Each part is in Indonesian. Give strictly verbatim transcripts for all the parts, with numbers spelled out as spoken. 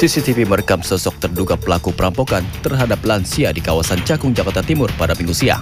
C C T V merekam sosok terduga pelaku perampokan terhadap lansia di kawasan Cakung, Jakarta Timur pada Minggu siang.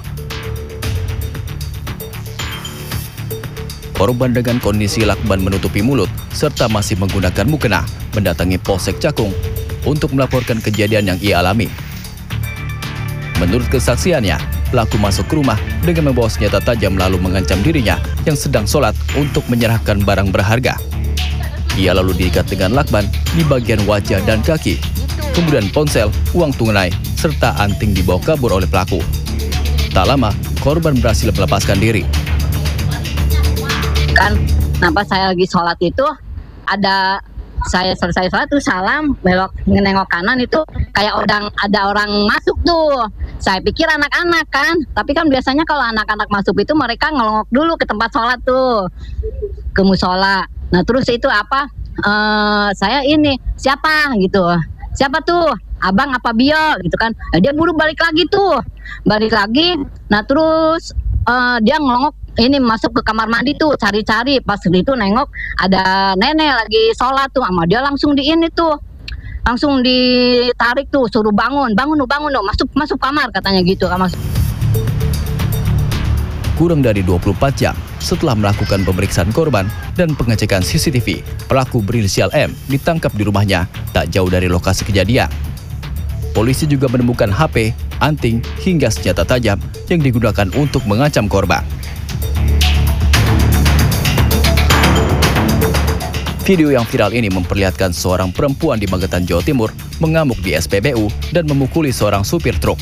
Korban dengan kondisi lakban menutupi mulut serta masih menggunakan mukena mendatangi Polsek Cakung untuk melaporkan kejadian yang ia alami. Menurut kesaksiannya, pelaku masuk ke rumah dengan membawa senjata tajam lalu mengancam dirinya yang sedang sholat untuk menyerahkan barang berharga. Ia lalu diikat dengan lakban di bagian wajah dan kaki. Kemudian ponsel, uang tunai, serta anting dibawa kabur oleh pelaku. Tak lama, korban berhasil melepaskan diri. Kan, kenapa saya lagi sholat itu, ada saya selesai sholat tuh salam, belok nengok kanan itu kayak orang ada orang masuk tuh. Saya pikir anak-anak kan, tapi kan biasanya kalau anak-anak masuk itu mereka ngelongok dulu ke tempat sholat tuh, ke musola. Nah terus itu apa, uh, saya ini siapa gitu, siapa tuh, abang apa bio gitu kan. Nah, dia buru balik lagi tuh, balik lagi. Nah terus uh, dia ngelongok ini masuk ke kamar mandi tuh, cari-cari. Pas itu nengok ada nenek lagi sholat tuh, sama dia langsung di ini tuh, langsung ditarik tuh, suruh bangun, bangun tuh, bangun tuh, masuk masuk kamar katanya gitu. Masuk. Kurang dari dua puluh empat jam setelah melakukan pemeriksaan korban dan pengecekan C C T V, pelaku berinisial M ditangkap di rumahnya tak jauh dari lokasi kejadian. Polisi juga menemukan H P, anting, hingga senjata tajam yang digunakan untuk mengancam korban. Video yang viral ini memperlihatkan seorang perempuan di Magetan, Jawa Timur mengamuk di S P B U dan memukuli seorang supir truk.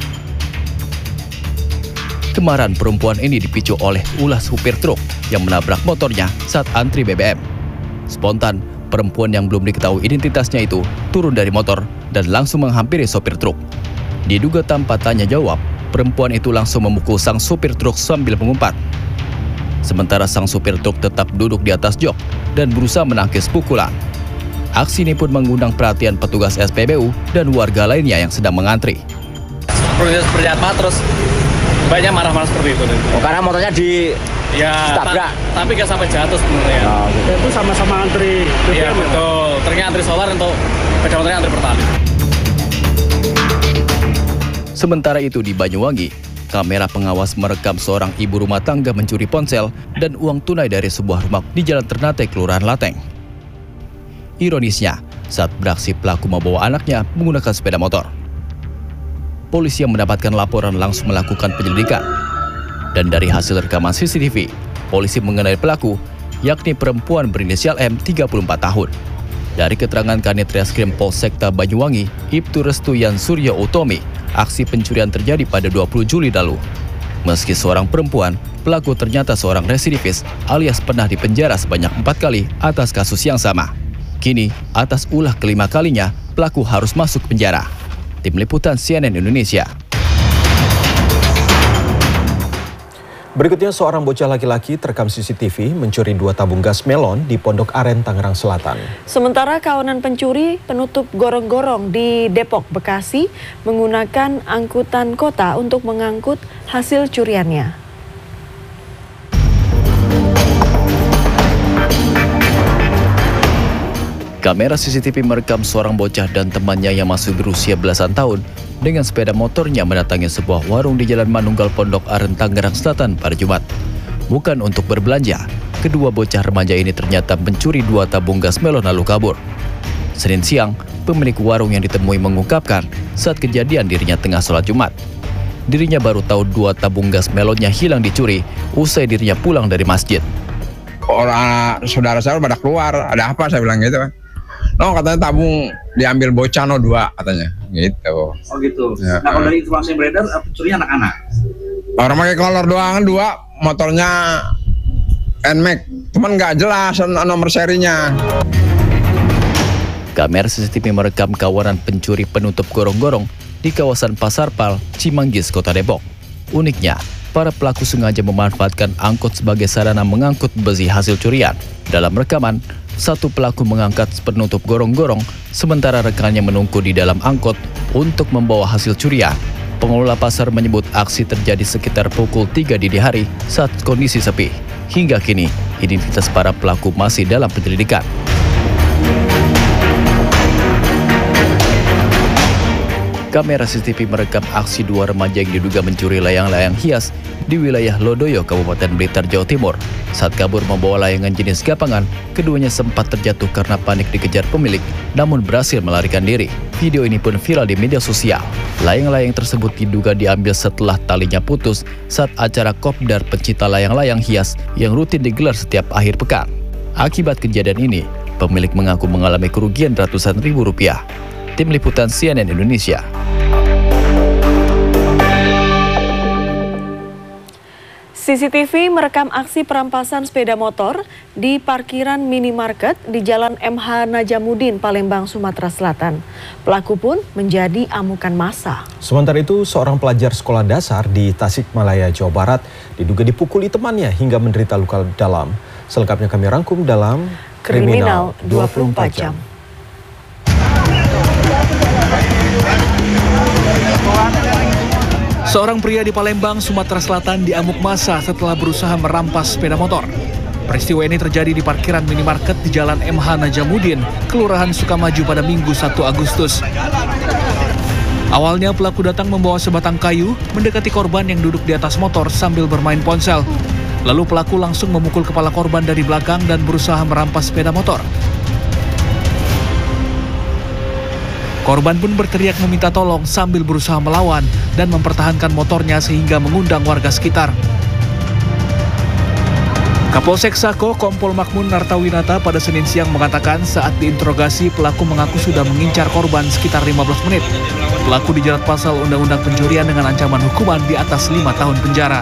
Kemarahan perempuan ini dipicu oleh ulah supir truk yang menabrak motornya saat antri B B M. Spontan, perempuan yang belum diketahui identitasnya itu turun dari motor dan langsung menghampiri sopir truk. Diduga tanpa tanya jawab, perempuan itu langsung memukul sang supir truk sambil mengumpat. Sementara sang supir truk tetap duduk di atas jok dan berusaha menangkis pukulan. Aksi ini pun mengundang perhatian petugas S P B U dan warga lainnya yang sedang mengantri. Seperti apa terus banyak marah-marah seperti itu. Oh, karena motornya di ya, tabrak. Ta tapi gak sampai jatuh sebenarnya. Oh, gitu. Itu sama-sama antri. Iya betul. Ternyata antri solar untuk sepeda motornya antri pertali. Sementara itu di Banyuwangi, kamera pengawas merekam seorang ibu rumah tangga mencuri ponsel dan uang tunai dari sebuah rumah di Jalan Ternate, Kelurahan Lateng. Ironisnya, saat beraksi pelaku membawa anaknya menggunakan sepeda motor. Polisi yang mendapatkan laporan langsung melakukan penyelidikan. Dan dari hasil rekaman C C T V, polisi mengenai pelaku, yakni perempuan berinisial M, tiga puluh empat tahun. Dari keterangan Kanit Reskrim Polsekta Banyuwangi, Ibtu Restuyan Suryo Utomi, aksi pencurian terjadi pada dua puluh Juli lalu. Meski seorang perempuan, pelaku ternyata seorang residivis alias pernah dipenjara sebanyak empat kali atas kasus yang sama. Kini, atas ulah kelima kalinya, pelaku harus masuk penjara. Tim Liputan C N N Indonesia. Berikutnya, seorang bocah laki-laki terekam C C T V mencuri dua tabung gas melon di Pondok Aren, Tangerang Selatan. Sementara kawanan pencuri penutup gorong-gorong di Depok, Bekasi menggunakan angkutan kota untuk mengangkut hasil curiannya. Kamera C C T V merekam seorang bocah dan temannya yang masih berusia belasan tahun dengan sepeda motornya mendatangi sebuah warung di Jalan Manunggal, Pondok Aren, Tangerang Selatan pada Jumat. Bukan untuk berbelanja, kedua bocah remaja ini ternyata mencuri dua tabung gas melon lalu kabur. Senin siang, pemilik warung yang ditemui mengungkapkan saat kejadian dirinya tengah sholat Jumat. Dirinya baru tahu dua tabung gas melonnya hilang dicuri usai dirinya pulang dari masjid. Orang saudara saya pada keluar, ada apa saya bilang gitu kan. No, katanya tabung diambil bocah no dua katanya gitu. Oh gitu. Ya, nah kalau dari informasi yang beredar pencuri anak-anak. Orang pakai kolor doang dua, motornya N M A X, cuman nggak jelas nomor serinya. Kamera C C T V merekam kawanan pencuri penutup gorong-gorong di kawasan Pasar Pal, Cimanggis, Kota Depok. Uniknya, para pelaku sengaja memanfaatkan angkot sebagai sarana mengangkut besi hasil curian. Dalam rekaman, satu pelaku mengangkat penutup gorong-gorong, sementara rekannya menunggu di dalam angkot untuk membawa hasil curian. Pengelola pasar menyebut aksi terjadi sekitar pukul tiga dini hari saat kondisi sepi. Hingga kini, identitas para pelaku masih dalam penyelidikan. Kamera C C T V merekam aksi dua remaja yang diduga mencuri layang-layang hias di wilayah Lodoyo, Kabupaten Blitar, Jawa Timur. Saat kabur membawa layangan jenis gapangan, keduanya sempat terjatuh karena panik dikejar pemilik, namun berhasil melarikan diri. Video ini pun viral di media sosial. Layang-layang tersebut diduga diambil setelah talinya putus saat acara kopdar pencinta layang-layang hias yang rutin digelar setiap akhir pekan. Akibat kejadian ini, pemilik mengaku mengalami kerugian ratusan ribu rupiah. Tim Liputan C N N Indonesia. C C T V merekam aksi perampasan sepeda motor di parkiran minimarket di Jalan M H Najamuddin, Palembang, Sumatera Selatan. Pelaku pun menjadi amukan massa. Sementara itu, seorang pelajar sekolah dasar di Tasikmalaya, Jawa Barat diduga dipukuli temannya hingga menderita luka dalam. Selengkapnya kami rangkum dalam Kriminal dua puluh empat jam. Seorang pria di Palembang, Sumatera Selatan diamuk massa setelah berusaha merampas sepeda motor. Peristiwa ini terjadi di parkiran minimarket di Jalan M H Najamuddin, Kelurahan Sukamaju pada Minggu satu Agustus. Awalnya pelaku datang membawa sebatang kayu, mendekati korban yang duduk di atas motor sambil bermain ponsel. Lalu pelaku langsung memukul kepala korban dari belakang dan berusaha merampas sepeda motor. Korban pun berteriak meminta tolong sambil berusaha melawan dan mempertahankan motornya sehingga mengundang warga sekitar. Kapolsek Sako Kompol Makmun Nartawinata pada Senin siang mengatakan saat diinterogasi pelaku mengaku sudah mengincar korban sekitar lima belas menit. Pelaku dijerat pasal Undang-Undang Pencurian dengan ancaman hukuman di atas lima tahun penjara.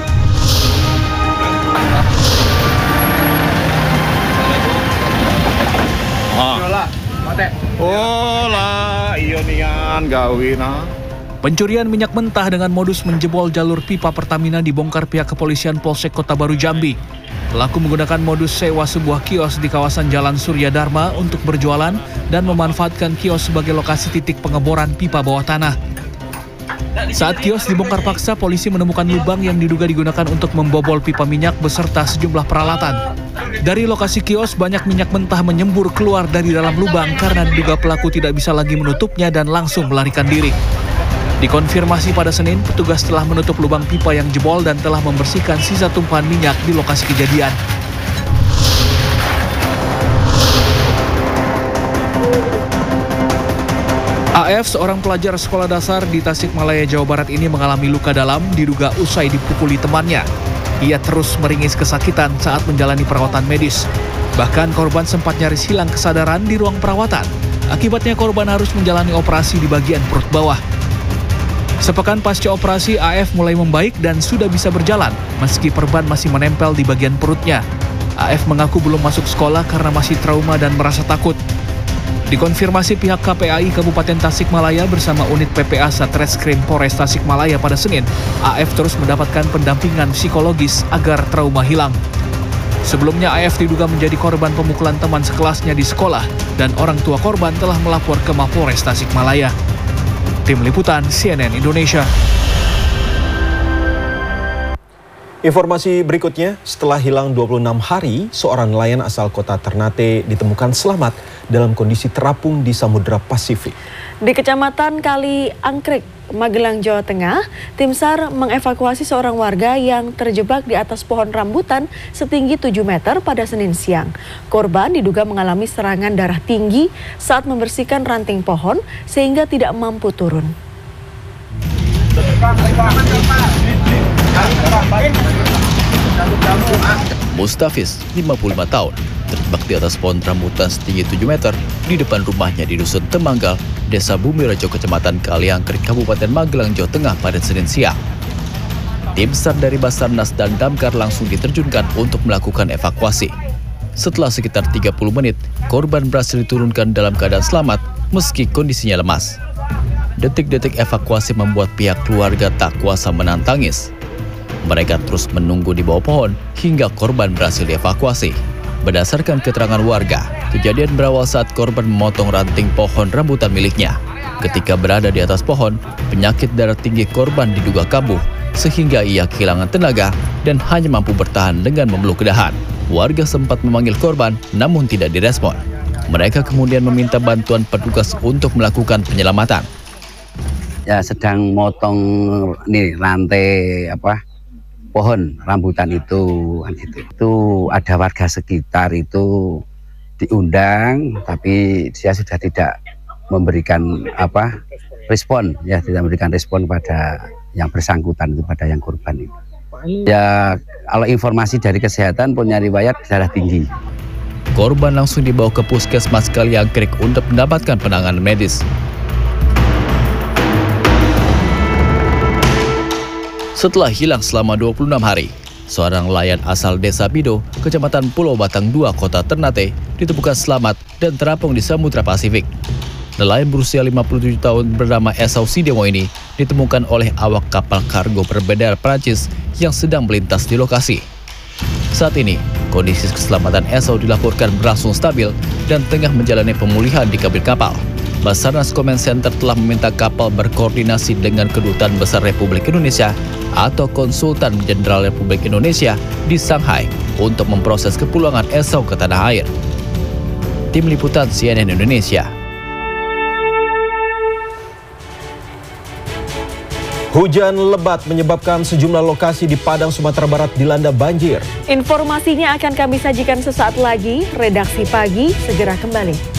Olah, iya nian gawina. Pencurian minyak mentah dengan modus menjebol jalur pipa Pertamina dibongkar pihak kepolisian Polsek Kota Baru Jambi. Pelaku menggunakan modus sewa sebuah kios di kawasan Jalan Surya Dharma untuk berjualan dan memanfaatkan kios sebagai lokasi titik pengeboran pipa bawah tanah. Saat kios dibongkar paksa, polisi menemukan lubang yang diduga digunakan untuk membobol pipa minyak beserta sejumlah peralatan. Dari lokasi kios, banyak minyak mentah menyembur keluar dari dalam lubang karena diduga pelaku tidak bisa lagi menutupnya dan langsung melarikan diri. Dikonfirmasi pada Senin, petugas telah menutup lubang pipa yang jebol dan telah membersihkan sisa tumpahan minyak di lokasi kejadian. A F, seorang pelajar sekolah dasar di Tasikmalaya, Jawa Barat ini mengalami luka dalam diduga usai dipukuli temannya. Ia terus meringis kesakitan saat menjalani perawatan medis. Bahkan korban sempat nyaris hilang kesadaran di ruang perawatan. Akibatnya korban harus menjalani operasi di bagian perut bawah. Sepekan pasca operasi, A F mulai membaik dan sudah bisa berjalan, meski perban masih menempel di bagian perutnya. A F mengaku belum masuk sekolah karena masih trauma dan merasa takut. Dikonfirmasi pihak K P A I Kabupaten Tasikmalaya bersama unit P P A Satreskrim Polres Tasikmalaya pada Senin, A F terus mendapatkan pendampingan psikologis agar trauma hilang. Sebelumnya A F diduga menjadi korban pemukulan teman sekelasnya di sekolah dan orang tua korban telah melapor ke Mapolres Tasikmalaya. Tim Liputan C N N Indonesia. Informasi berikutnya, setelah hilang dua puluh enam hari, seorang nelayan asal kota Ternate ditemukan selamat dalam kondisi terapung di Samudra Pasifik. Di Kecamatan Kali Angkrik, Magelang, Jawa Tengah, tim SAR mengevakuasi seorang warga yang terjebak di atas pohon rambutan setinggi tujuh meter pada Senin siang. Korban diduga mengalami serangan darah tinggi saat membersihkan ranting pohon sehingga tidak mampu turun. Mustafiz, lima puluh lima tahun, terjebak di atas pohon rambutan setinggi tujuh meter di depan rumahnya di Dusun Temanggal, Desa Bumirejo, Kecamatan Kaliangkrik, Kabupaten Magelang, Jawa Tengah pada Senin siang. Tim SAR dari Basarnas dan Damkar langsung diterjunkan untuk melakukan evakuasi. Setelah sekitar tiga puluh menit, korban berhasil diturunkan dalam keadaan selamat meski kondisinya lemas. Detik-detik evakuasi membuat pihak keluarga tak kuasa menahan tangis. Mereka terus menunggu di bawah pohon hingga korban berhasil dievakuasi. Berdasarkan keterangan warga, kejadian berawal saat korban memotong ranting pohon rambutan miliknya. Ketika berada di atas pohon, penyakit darah tinggi korban diduga kambuh, sehingga ia kehilangan tenaga dan hanya mampu bertahan dengan memeluk dahan. Warga sempat memanggil korban, namun tidak direspon. Mereka kemudian meminta bantuan petugas untuk melakukan penyelamatan. ya sedang motong nih rantai apa pohon rambutan itu, kan itu. Itu ada warga sekitar itu diundang, tapi dia sudah tidak memberikan apa respon, ya tidak memberikan respon pada yang bersangkutan itu, pada yang korban itu. Ya kalau informasi dari kesehatan punya riwayat darah tinggi. Korban langsung dibawa ke puskesmas Kaliangkrik untuk mendapatkan penanganan medis. Setelah hilang selama dua puluh enam hari, seorang nelayan asal Desa Bido, Kecamatan Pulau Batang dua, Kota Ternate, ditemukan selamat dan terapung di Samudra Pasifik. Nelayan berusia lima puluh tujuh tahun bernama Esau Sidemo ini ditemukan oleh awak kapal kargo berbendera Prancis yang sedang melintas di lokasi. Saat ini, kondisi keselamatan Esau dilaporkan berlangsung stabil dan tengah menjalani pemulihan di kabin kapal. Basarnas Command Center telah meminta kapal berkoordinasi dengan Kedutaan Besar Republik Indonesia atau Konsultan Jenderal Republik Indonesia di Shanghai untuk memproses kepulangan Esau ke tanah air. Tim Liputan C N N Indonesia. Hujan lebat menyebabkan sejumlah lokasi di Padang, Sumatera Barat dilanda banjir. Informasinya akan kami sajikan sesaat lagi. Redaksi Pagi segera kembali.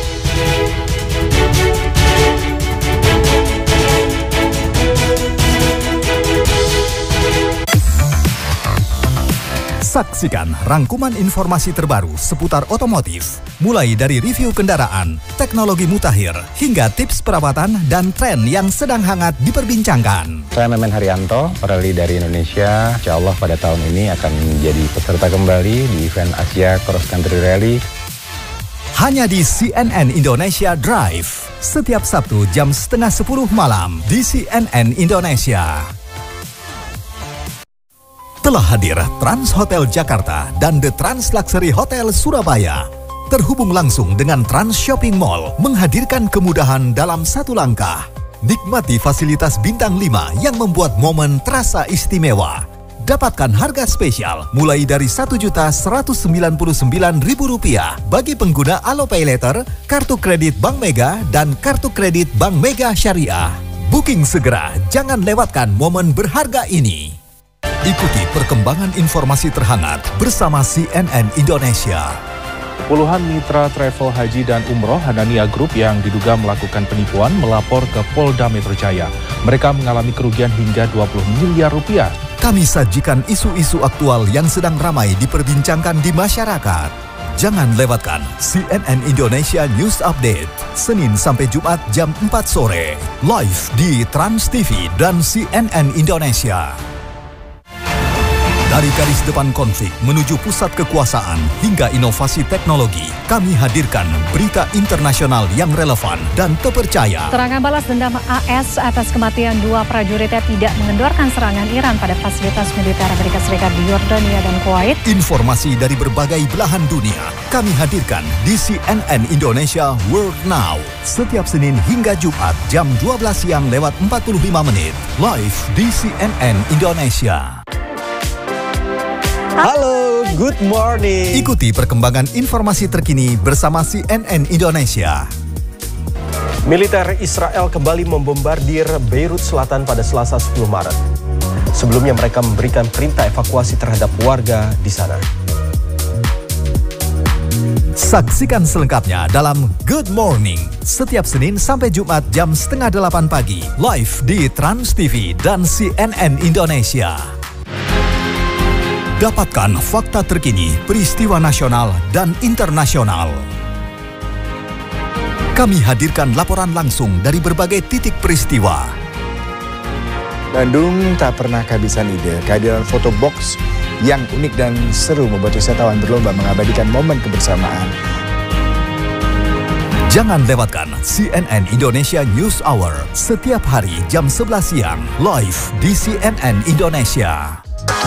Saksikan rangkuman informasi terbaru seputar otomotif, mulai dari review kendaraan, teknologi mutakhir, hingga tips perawatan dan tren yang sedang hangat diperbincangkan. Saya Memen Haryanto, rally dari Indonesia. Insya Allah pada tahun ini akan menjadi peserta kembali di event Asia Cross Country Rally. Hanya di C N N Indonesia Drive, setiap Sabtu jam setengah sepuluh malam di C N N Indonesia. Telah hadir Trans Hotel Jakarta dan The Trans Luxury Hotel Surabaya. Terhubung langsung dengan Trans Shopping Mall, menghadirkan kemudahan dalam satu langkah. Nikmati fasilitas bintang lima yang membuat momen terasa istimewa. Dapatkan harga spesial mulai dari satu juta seratus sembilan puluh sembilan ribu rupiah bagi pengguna Alopay Letter, kartu kredit Bank Mega, dan kartu kredit Bank Mega Syariah. Booking segera, jangan lewatkan momen berharga ini. Ikuti perkembangan informasi terhangat bersama C N N Indonesia. Puluhan mitra travel haji dan umroh Hanania Group yang diduga melakukan penipuan melapor ke Polda Metro Jaya. Mereka mengalami kerugian hingga dua puluh miliar rupiah. Kami sajikan isu-isu aktual yang sedang ramai diperbincangkan di masyarakat. Jangan lewatkan C N N Indonesia News Update, Senin sampai Jumat jam empat sore, live di Trans T V dan C N N Indonesia. Dari garis depan konflik menuju pusat kekuasaan hingga inovasi teknologi, kami hadirkan berita internasional yang relevan dan terpercaya. Serangan balas dendam A S atas kematian dua prajuritnya tidak mengendorkan serangan Iran pada fasilitas militer Amerika Serikat di Yordania dan Kuwait. Informasi dari berbagai belahan dunia kami hadirkan di C N N Indonesia World Now. Setiap Senin hingga Jumat jam dua belas siang lewat empat puluh lima menit. Live di C N N Indonesia. Halo, good morning. Ikuti perkembangan informasi terkini bersama C N N Indonesia. Militer Israel kembali membombardir Beirut Selatan pada Selasa sepuluh Maret. Sebelumnya mereka memberikan perintah evakuasi terhadap warga di sana. Saksikan selengkapnya dalam Good Morning setiap Senin sampai Jumat jam setengah delapan pagi, live di Trans T V dan C N N Indonesia. Dapatkan fakta terkini, peristiwa nasional dan internasional. Kami hadirkan laporan langsung dari berbagai titik peristiwa. Bandung tak pernah kehabisan ide. Kehadiran foto box yang unik dan seru membuat wisatawan berlomba mengabadikan momen kebersamaan. Jangan lewatkan C N N Indonesia News Hour setiap hari jam sebelas siang, live di C N N Indonesia.